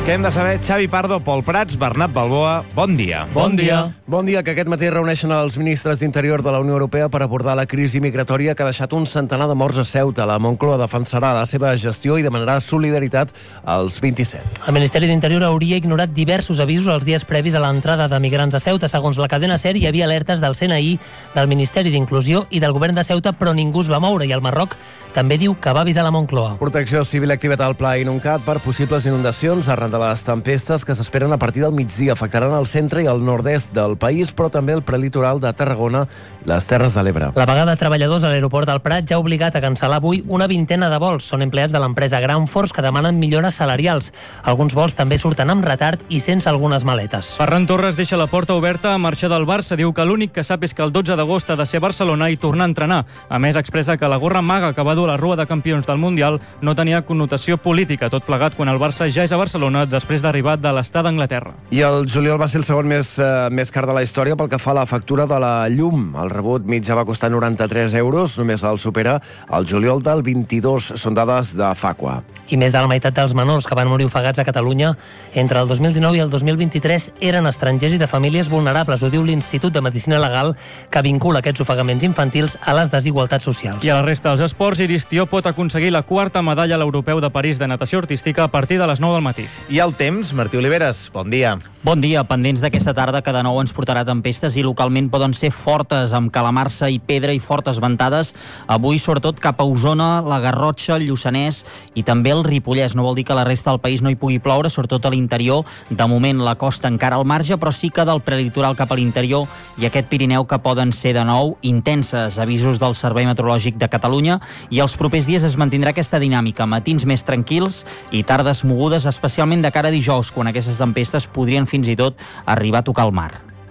Què hem de saber? Xavi Pardo, Pol Prats, Bernat Balboa, bon dia. Bon dia. Bon dia, que aquest matí reuneixen els ministres d'Interior de la Unió Europea per abordar la crisi migratòria que ha deixat un centenar de morts a Ceuta. La Moncloa defensarà la seva gestió i demanarà solidaritat als 27. El Ministeri d'Interior hauria ignorat diversos avisos els dies previs a l'entrada de migrants a Ceuta. Segons la cadena SER, hi havia alertes del CNI, del Ministeri d'Inclusió i del govern de Ceuta, però ningú es va moure, i el Marroc també diu que va avisar la Moncloa. Protecció Civil ha activat el pla Inuncat per possibles inundacions arran de les tempestes que s'esperen a partir del migdia. Afectaran el centre i el nord-est del país, però també el prelitoral de Tarragona i les Terres de l'Ebre. La vaga de treballadors a l'aeroport del Prat ja ha obligat a cancel·lar avui una vintena de vols. Són empleats de l'empresa Groundforce que demanen millores salarials. Alguns vols també surten amb retard i sense algunes maletes. Ferran Torres deixa la porta oberta a marxar del Barça. Diu que l'únic que sap és que el 12 d'agost ha de ser a Barcelona i tornar a entrenar. A més, expressa que la gorra maga que va dur la Rua de Campions del Mundial no tenia connotació política, tot plegat quan el Barça ja és a Barcelona després d'arribar de l'estat d'Anglaterra. I el juliol va ser el segon més car de la història pel que fa a la factura de la llum. El rebut mitjà va costar 93 euros, només el supera el juliol del 22, són dades de Facua. I més de la meitat dels menors que van morir ofegats a Catalunya entre el 2019 i el 2023 eren estrangers i de famílies vulnerables. Ho diu l'Institut de Medicina Legal, que vincula aquests ofegaments infantils a les desigualtats socials. I a la resta dels esports, Iris Tió pot aconseguir la quarta medalla a l'Europeu de París de natació artística a partir de les 9 del matí. I el temps, Martí Oliveres, bon dia. Bon dia, pendents d'aquesta tarda que de nou ens portarà tempestes i localment poden ser fortes, amb calamarsa i pedra i fortes ventades. Avui, sobretot, cap a Osona, la Garrotxa, el Lluçanès i també el Ripollès. No vol dir que la resta del país no hi pugui ploure, sobretot a l'interior. De moment, la costa encara al marge, però sí que del prelitoral cap a l'interior i aquest Pirineu que poden ser de nou intenses. Avisos del Servei Meteorològic de Catalunya, i els propers dies es mantindrà aquesta dinàmica. Matins més tranquils i tardes mogudes, especialment de cara a dijous, quan aquestes tempestes podrien fins i tot arribar a tocar el mar.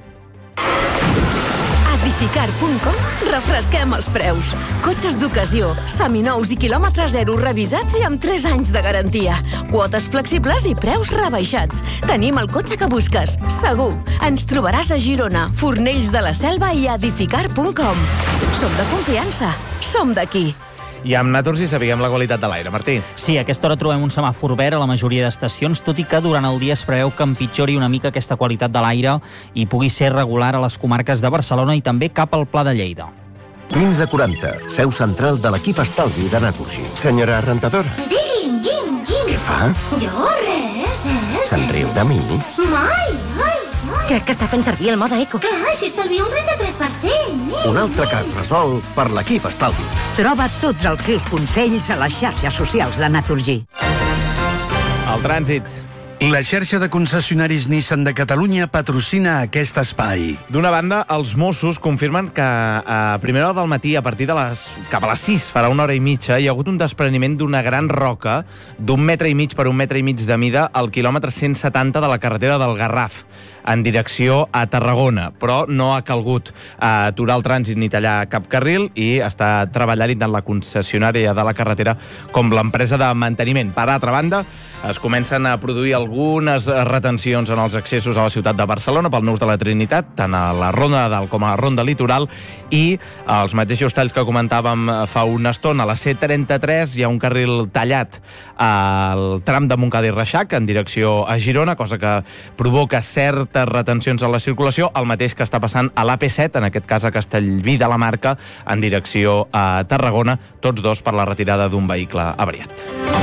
A Edificar.com refresquem els preus. Cotxes d'ocasió, seminous i quilòmetre zero revisats i amb 3 anys de garantia. Quotes flexibles i preus rebaixats. Tenim el cotxe que busques, segur. Ens trobaràs a Girona, Fornells de la Selva i a Edificar.com. Som de confiança, som d'aquí. I amb Naturgy sabíem la qualitat de l'aire, Martí. Sí, a aquesta hora trobem un semàfor verd a la majoria d'estacions, tot i que durant el dia es preveu que empitjori una mica aquesta qualitat de l'aire i pugui ser regular a les comarques de Barcelona i també cap al Pla de Lleida. 1540, seu central de l'equip estalvi de Naturgy. Senyora rentadora. Digui'm. Què fa? Jo res. Se'n riu de mi? Mai. Crec que està fent servir el mode eco. Clar, així estalvia un 33%. Un altre cas resolt per l'equip estalvi. Troba tots els seus consells a les xarxes socials de Naturgy. El trànsit. La xarxa de concessionaris Nissan de Catalunya patrocina aquest espai. D'una banda, els Mossos confirmen que a primera hora del matí, a partir de cap a les 6, farà una hora i mitja, hi ha hagut un despreniment d'una gran roca d'1,5 metre per 1,5 metres de mida al quilòmetre 170 de la carretera del Garraf, en direcció a Tarragona, però no ha calgut aturar el trànsit ni tallar cap carril i està treballant tant la concessionària de la carretera com l'empresa de manteniment. Per altra banda, es comencen a produir algunes retencions en els accessos a la ciutat de Barcelona pel Nus de la Trinitat, tant a la Ronda de Dalt com a la Ronda Litoral, i els mateixos talls que comentàvem fa una estona. A la C33 hi ha un carril tallat al tram de Montcada i Reixac en direcció a Girona, cosa que provoca certes retencions a la circulació, el mateix que està passant a l'AP7, en aquest cas a Castellví de la Marca, en direcció a Tarragona, tots dos per la retirada d'un vehicle avariat.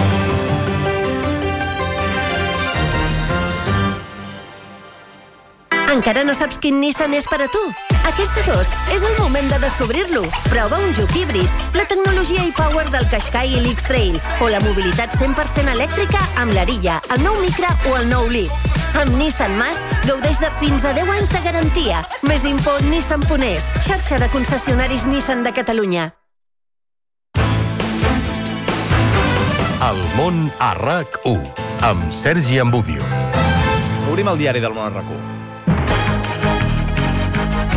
Encara no saps quin Nissan és per a tu? Aquest agost és el moment de descobrir-lo. Prova un Juke híbrid, la tecnologia i power del Qashqai i l'X-Trail, o la mobilitat 100% elèctrica amb l'Arilla, el nou Micra o el nou Leaf. Amb Nissan Mas gaudeix de fins a 10 anys de garantia. Més info Nissan.es, xarxa de concessionaris Nissan de Catalunya. El món a RAC1, amb Sergi Ambudio. Obrim el diari del món a RAC1.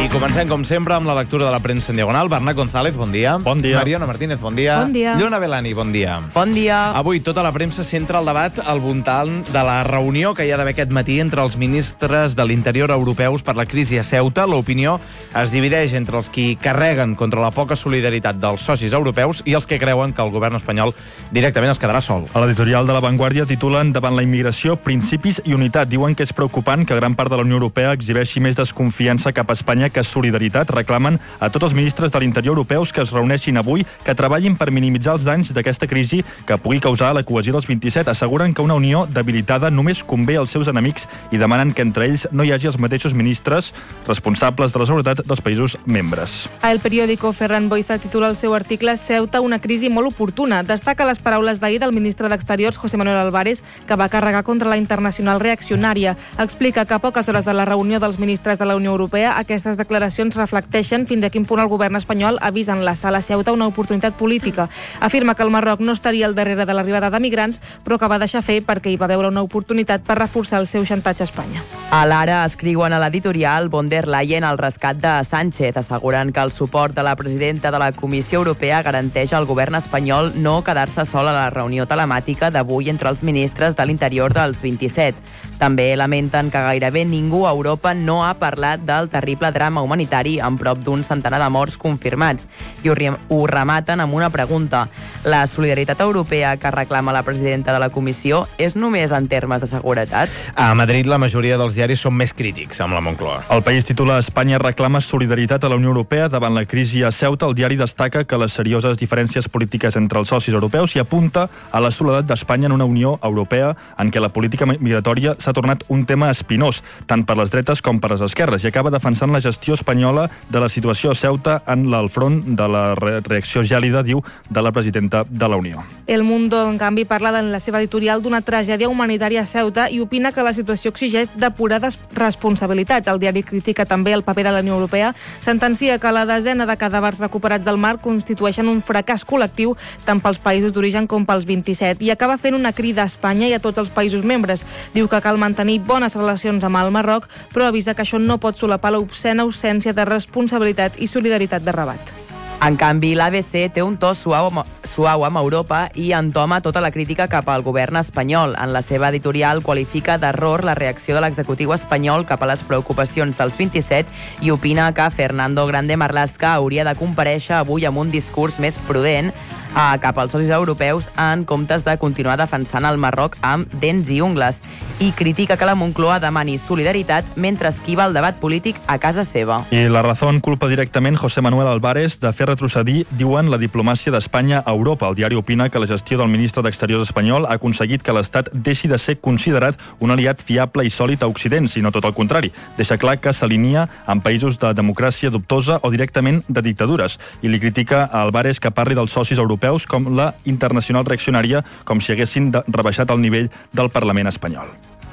I comencem, com sempre, amb la lectura de la premsa en diagonal. Bernat González, bon dia. Bon dia. Mariona Martínez, bon dia. Bon dia. Lluna Belani, bon dia. Bon dia. Avui tota la premsa centra el debat al voltant de la reunió que hi ha d'haver aquest matí entre els ministres de l'Interior europeus per la crisi a Ceuta. L'opinió es divideix entre els qui carreguen contra la poca solidaritat dels socis europeus i els que creuen que el govern espanyol directament es quedarà sol. A l'editorial de La Vanguardia titulen "Davant la immigració, principis i unitat". Diuen que és preocupant que gran part de la Unió Europea exhibeixi més desconfiança cap a Espanya que solidaritat. Reclamen a tots els ministres de l'Interior europeus que es reuneixin avui, que treballin per minimitzar els danys d'aquesta crisi que pugui causar la cohesió dels 27. Asseguren que una Unió debilitada només convé als seus enemics i demanen que entre ells no hi hagi els mateixos ministres responsables de la seguretat dels països membres. A El Periódico, Ferran Boiza titula el seu article "Ceuta, una crisi molt oportuna". Destaca les paraules d'ahir del ministre d'Exteriors, José Manuel Álvarez, que va carregar contra la internacional reaccionària. Explica que a poques hores de la reunió dels ministres de la Unió Europea, aquestes declaracions reflecteixen fins a quin punt el govern espanyol ha vist en la sala Ceuta una oportunitat política. Afirma que el Marroc no estaria al darrere de l'arribada de migrants, però que va deixar fer perquè hi va veure una oportunitat per reforçar el seu xantatge a Espanya. A l'Ara escriuen a l'editorial von der Leyen al rescat de Sánchez. Asseguren que el suport de la presidenta de la Comissió Europea garanteix al govern espanyol no quedar-se sol a la reunió telemàtica d'avui entre els ministres de l'Interior dels 27. També lamenten que gairebé ningú a Europa no ha parlat del terrible drama humanitari amb prop d'un centenar de morts confirmats i ho rematen amb una pregunta. La solidaritat europea que reclama la presidenta de la Comissió és només en termes de seguretat? A Madrid la majoria dels diaris són més crítics amb la Moncloa. El País titula "Espanya reclama solidaritat a la Unió Europea davant la crisi a Ceuta". El diari destaca que les serioses diferències polítiques entre els socis europeus i apunta a la soledat d'Espanya en una Unió Europea en què la política migratòria s'ha tornat un tema espinós, tant per les dretes com per les esquerres, i acaba defensant la gestió espanyola de la situació a Ceuta en el front de la reacció gèlida, diu, de la presidenta de la Unió. El Mundo, en canvi, parla en la seva editorial d'una tragèdia humanitària a Ceuta i opina que la situació exigeix depurades responsabilitats. El diari critica també el paper de la Unió Europea, sentencia que la desena de cadàvers recuperats del mar constitueixen un fracàs col·lectiu tant pels països d'origen com pels 27 i acaba fent una crida a Espanya i a tots els països membres. Diu que cal mantenir bones relacions amb el Marroc, però avisa que això no pot solapar l'obscena ausència de responsabilitat i solidaritat de Rabat. En canvi, l'ABC té un to suau amb Europa i entoma tota la crítica cap al govern espanyol. En la seva editorial qualifica d'error la reacció de l'executiu espanyol cap a les preocupacions dels 27 i opina que Fernando Grande Marlaska hauria de comparèixer avui amb un discurs més prudent cap als socis europeus en comptes de continuar defensant el Marroc amb dents i ungles. I critica que la Moncloa demani solidaritat mentre esquiva el debat polític a casa seva. I La Razón culpa directament José Manuel Álvarez de fer retrocedir, diuen, la diplomàcia d'Espanya a Europa. El diari opina que la gestió del ministre d'Exteriors espanyol ha aconseguit que l'Estat deixi de ser considerat un aliat fiable i sòlid a Occident, sinó tot el contrari. Deixa clar que s'alinea amb països de democràcia dubtosa o directament de dictadures. I li critica a Álvarez que parli dels socis europeus com la internacional reaccionària, com si haguessin rebaixat el nivell del Parlament espanyol.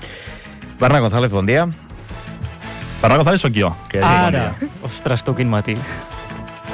Bernat González, bon dia. Bernat González sóc jo. Ara! Ostres, tu quin matí.